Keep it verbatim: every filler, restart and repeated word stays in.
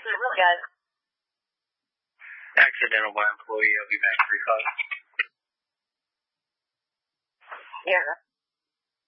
actually really good. Accidental by employee, I'll be back refund. Yeah.